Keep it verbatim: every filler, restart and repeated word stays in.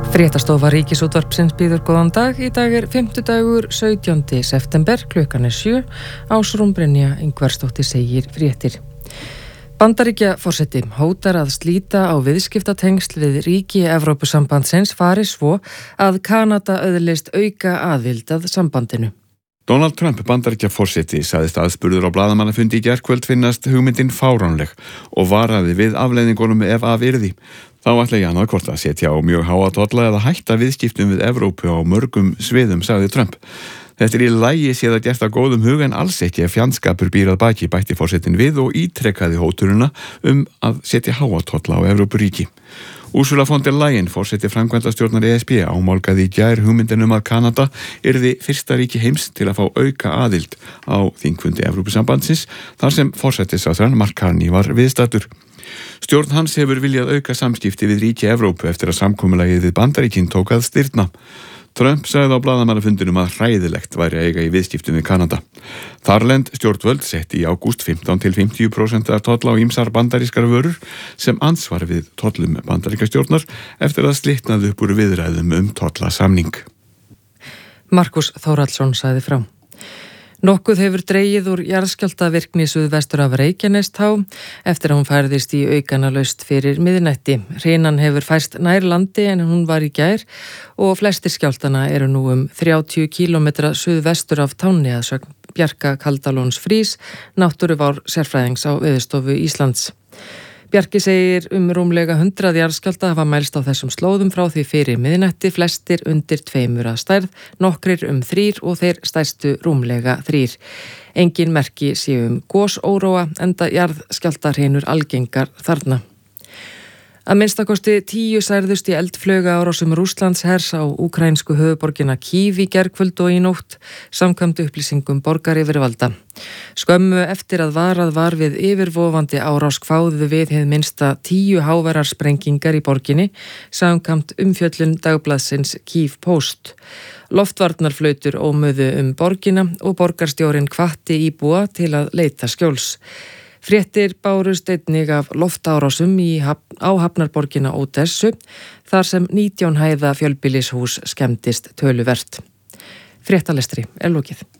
Fréttastofa Ríkisútvarpsins býður góðan dag. Í dag er fimmtudagur sautjándi september, klukkan er sjö. Ásrún Brynja Ingvarsdóttir segir fréttir. Bandaríkjaforseti hótar að slíta á viðskiptatengsl við ríki Evrópusambandsins fari svo að Kanada öðlist auka aðild að sambandinu. Donald Trump, Bandaríkjaforseti, sagðist aðspurður á blaðamannafundi í gærkvöld finnast hugmyndin fáránleg og varaði við afleiðingunum ef af yrði. Þá ætla ég annað hvort að setja á mjög háa tolla eða hætta viðskiptum við Evrópu á mörgum sviðum, sagði Trump. Þetta er í lagi séð að gert að góðum hug en alls ekki ef fjandskapur býr að baki, bætti forsetin við og ítrekkaði hótununa um að setja háa tolla á Evrópuríki. Ursula von der Leyen, forseti framkvæmdastjórnar E S B, ámálgaði í gær hugmyndin um að Kanada yrði fyrsta ríki heims til að fá auka aðild á þingfundi Evrópusambandsins, þar sem forsætisráðherrann Mark Carney var viðstaddur. Stjórn hans hefur viljað auka samskipti við ríki Evrópu eftir að samkomulagið við Bandaríkin tók að stirna. Trump sagði á blaðamannafundinum að hræðilegt væri að eiga í viðskiptum við Kanada. Þarlend stjórnvöld setti í ágúst fimmtán til fimmtíu prósent af tolla á ýmsar bandarískar vörur sem ansvar við tollum bandaríkjastjórnar eftir að slitnaði upp úr viðræðum um tollasamning. Markus Þórhallsson sagði frá. Nokkuð hefur dregið úr jarðskjálftavirkni suðvestur af Reykjanestá eftir að hún færðist í aukana laust fyrir miðnætti. Hrinan hefur færst nær landi en hún var í gær og flestir skjálftana eru nú um þrjátíu kílómetra suðvestur af Tánni að sögn Bjarka Kaldalóns Frís, náttúruvár sérfræðings á Veðurstofu Íslands. Bjarki segir um rúmlega hundrað jarðskjálfta hafa mælst á þessum slóðum frá því fyrir miðnætti, flestir undir tveimur að stærð, nokkrir um þrír og þeir stærstu rúmlega þrír. Engin merki séu um gosóróa enda jarðskjálftahrinur algengar þarna. Að minnstakosti tíu særðust í eldflauga árásum Rússlands hers á úkraínsku höfuðborgina Kív í gærkvöld og í nótt, samkvæmt upplýsingum borgaryfirvalda. Skömmu eftir að varað var við yfirvofandi árás kváðu við hið minnsta tíu háværar sprengingar í borginni, samkvæmt umfjöllun dagblaðsins Kyiv Post. Loftvarnarflautur ómuðu um borgina og borgarstjórinn hvatti íbúa til að leita skjóls. Fréttir bárust einnig af loftárásum í haf, á hafnarborgina Ódessu, þar sem nítján hæða fjölbýlishús skemmdist töluvert. Fréttalestri er lokið.